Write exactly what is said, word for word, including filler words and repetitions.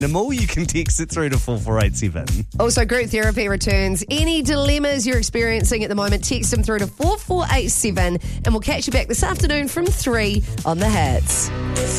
Animal, you can text it through to four four eight seven. Also, group therapy returns. Any dilemmas you're experiencing at the moment, text them through to four four eight seven and we'll catch you back this afternoon from three on The Hits.